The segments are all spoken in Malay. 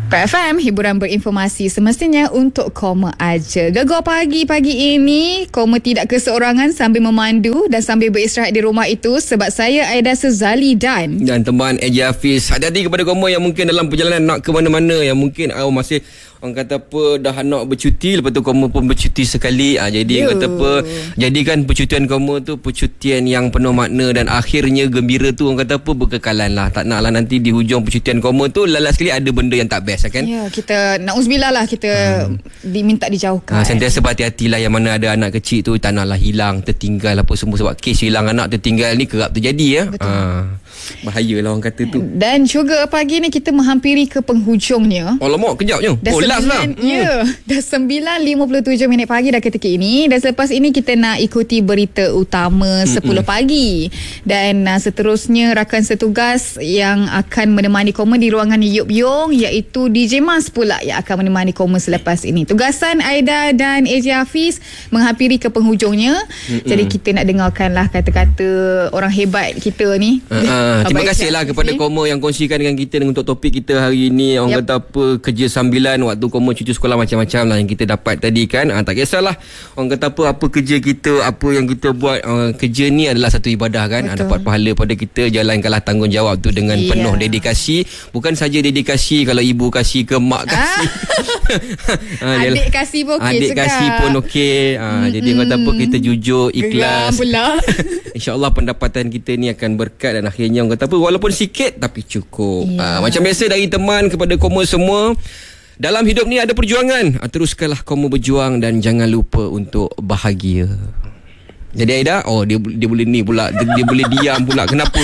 PFM, hiburan berinformasi semestinya untuk koma aja. Gegar pagi ini, koma tidak keseorangan sambil memandu dan sambil beristirahat di rumah itu sebab saya Aida Sezali dan teman Eji Hafiz. Hati-hati kepada koma yang mungkin dalam perjalanan nak ke mana-mana, yang mungkin masih orang kata apa dah nak bercuti, lepas tu koma pun bercuti sekali. Jadi kata apa, jadikan percutian koma tu percutian yang penuh makna dan akhirnya gembira tu orang kata apa berkekalan lah. Tak nak lah nanti di hujung percutian koma tu last sekali ada benda yang tak best kan. Ya, kita na'uzubillah lah, kita diminta dijauhkan. Sentiasa berhati-hatilah yang mana ada anak kecil tu, tak naklah hilang, tertinggal apa semua, sebab kes hilang anak tertinggal ni kerap terjadi ya. Bahayalah orang kata tu. Dan juga pagi ni kita menghampiri ke penghujungnya. Alamak, kejapnya. Last lah. Ya, dah 9.57 minit pagi dah ketika ini. Dan selepas ini kita nak ikuti berita utama 10 pagi. Dan seterusnya rakan setugas yang akan menemani koma di ruangan Yup Yong, iaitu DJ Mas pula yang akan menemani koma selepas ini. Tugasan Aida dan Eji Hafiz menghampiri ke penghujungnya. Jadi kita nak dengarkanlah kata-kata orang hebat kita ni. Terima kasihlah kepada koma yang kongsikan dengan kita untuk topik kita hari ini. Orang kata apa, kerja sambilan waktu koma cuti sekolah, macam-macam lah yang kita dapat tadi kan. Tak kisahlah orang kata apa kerja kita, apa yang kita buat, kerja ni adalah satu ibadah kan. Dapat pahala pada kita, jalankanlah tanggungjawab tu dengan penuh dedikasi. Bukan saja dedikasi, kalau ibu kasih ke mak kasih adik kasih pun okey, adik kasih pun okey. Jadi orang kata apa, kita jujur, ikhlas InsyaAllah pendapatan kita ni akan berkat dan akhirnya orang kata apa, walaupun sikit tapi cukup. Macam biasa dari teman kepada koma semua, dalam hidup ni ada perjuangan. Teruskanlah kamu berjuang dan jangan lupa untuk bahagia. Jadi Aida, dia boleh ni pula, dia boleh diam pula. Kenapa?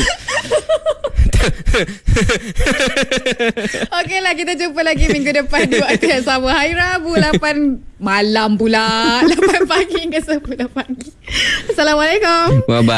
Okeylah, kita jumpa lagi minggu depan di waktu yang sama. Hari Rabu 8 malam pula, 8 pagi hingga 10 pagi. Assalamualaikum. Bye-bye.